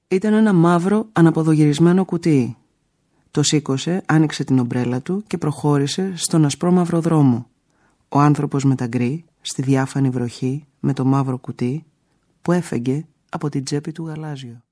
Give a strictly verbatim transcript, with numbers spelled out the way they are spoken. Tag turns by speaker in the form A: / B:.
A: Ήταν ένα μαύρο αναποδογυρισμένο κουτί. Το σήκωσε, άνοιξε την ομπρέλα του και προχώρησε στον ασπρόμαυρο δρόμο. Ο άνθρωπος με τα γκρι, στη διάφανη βροχή, με το μαύρο κουτί, που έφεγγε από την τσέπη του γαλάζιο.